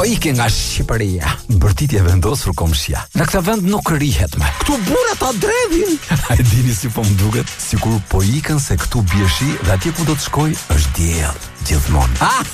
Po ikë nga Shqipëria. Bërtitje vendosur komshia. Në këtë vend nuk rihet më. Këtu burrat ta dredhin. A e dini si po më duket? Sikur po ikën se këtu bie shi dhe atje ku do të shkoj është diell gjithmonë.